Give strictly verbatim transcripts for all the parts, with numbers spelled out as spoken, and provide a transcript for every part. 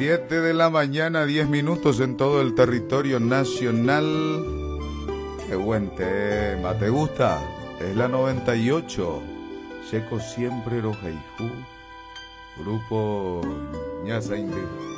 siete de la mañana, diez minutos en todo el territorio nacional. Qué buen tema, ¿te gusta? Es la noventa y ocho. Checo siempre Rojeiju. Grupo Ñaza Indi.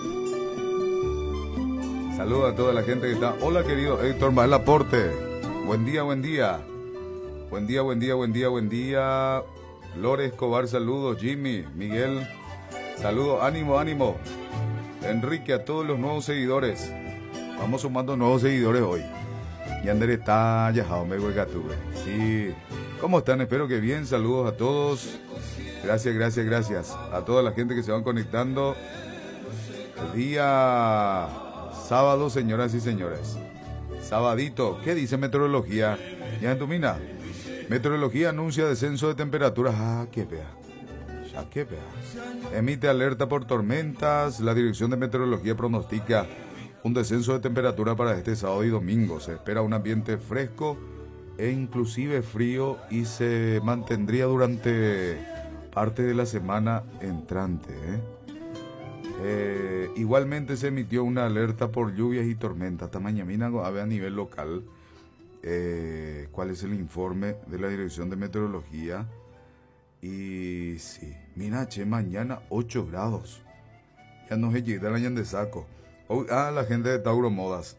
Saludos a toda la gente que está. Hola, querido Héctor Mael Aporte. Buen día, buen día. Buen día, buen día, buen día, buen día. Lore Escobar, saludos. Jimmy, Miguel, saludos. Ánimo, ánimo. Enrique, a todos los nuevos seguidores. Vamos sumando nuevos seguidores hoy. Yander está yajao, me huegatube. Sí. ¿Cómo están? Espero que bien. Saludos a todos. Gracias, gracias, gracias. A toda la gente que se van conectando. El día sábado, señoras y señores. Sabadito. ¿Qué dice meteorología? ¿Ya en tu mina? Meteorología anuncia descenso de temperaturas. Ah, qué vea. Ya que vea. Emite alerta por tormentas. La Dirección de Meteorología pronostica un descenso de temperatura para este sábado y domingo. Se espera un ambiente fresco e inclusive frío y se mantendría durante parte de la semana entrante. ¿eh? Eh, igualmente se emitió una alerta por lluvias y tormentas. Hasta mañana a nivel local. Eh, ¿Cuál es el informe de la Dirección de Meteorología? Y sí, mira, che, mañana ocho grados. Ya no se llega la de saco. Oh, ah, la gente de Tauro Modas.